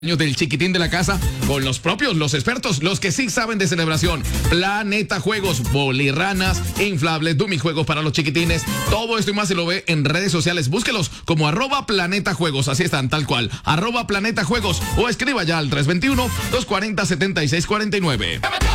Del chiquitín de la casa con los propios, los expertos, los que sí saben de celebración. Planeta Juegos, bolirranas, inflables, dummy juegos para los chiquitines. Todo esto y más se lo ve en redes sociales. Búsquelos como @Planeta Juegos. Así están, tal cual. @Planeta Juegos o escriba ya al 321-240-7649.